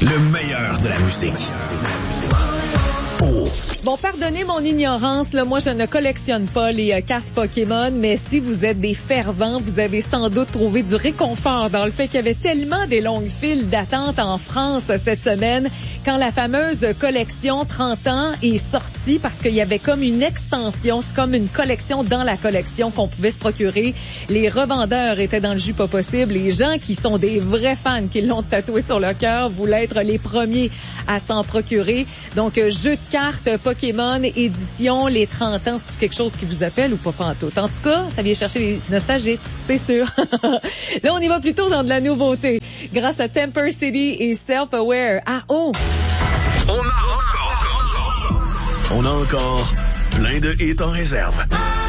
Le meilleur de la musique. Oh. Bon, pardonnez mon ignorance, là, moi je ne collectionne pas les cartes Pokémon, mais si vous êtes des fervents, vous avez sans doute trouvé du réconfort dans le fait qu'il y avait tellement des longues files d'attente en France cette semaine quand la fameuse collection 30 ans est sortie parce qu'il y avait comme une extension, c'est comme une collection dans la collection qu'on pouvait se procurer. Les revendeurs étaient dans le jus pas possible. Les gens qui sont des vrais fans, qui l'ont tatoué sur le cœur, voulaient être les premiers à s'en procurer. Donc, jeu de cartes Pokémon édition les 30 ans, c'est quelque chose qui vous appelle ou pas pantoute? En tout cas, ça vient chercher les nostalgiques, c'est sûr. Là, on y va plutôt dans de la nouveauté. Grâce à Temper City et Self-Aware. Ah, oh! On a encore plein de hits en réserve.